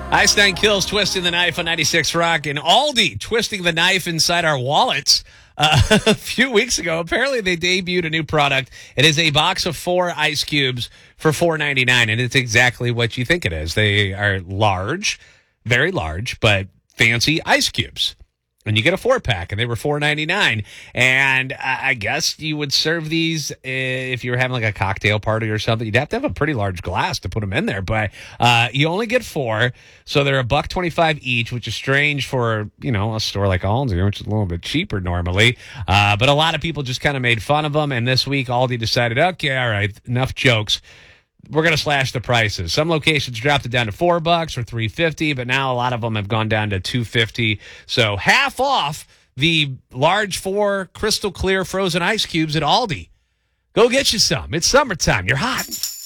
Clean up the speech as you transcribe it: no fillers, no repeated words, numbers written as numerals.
Ice Nine Kills, Twisting the Knife on 96 Rock, and Aldi twisting the knife inside our wallets. A few weeks ago, apparently they debuted a new product. It is a box of 4 ice cubes for $4.99, and it's exactly what you think it is. They are large, very large, but fancy ice cubes. And you get a 4-pack, and they were $4.99. And I guess you would serve these if you were having like a cocktail party or something. You'd have to have a pretty large glass to put them in there. But you only get 4, so they're $1.25 each, which is strange for, a store like Aldi, which is a little bit cheaper normally. But a lot of people just kind of made fun of them. And this week, Aldi decided, okay, all right, enough jokes. We're going to slash the prices. Some locations dropped it down to $4 or $3.50, but now a lot of them have gone down to $2.50. So half off the large 4 crystal clear frozen ice cubes at Aldi. Go get you some. It's summertime. You're hot.